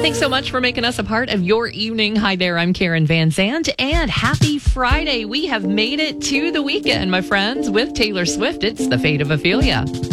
Thanks so much for making us a part of your evening. Hi there, I'm Karen Van Zandt, and happy Friday. We have made it to the weekend, my friends, with Taylor Swift. It's The Fate of Ophelia.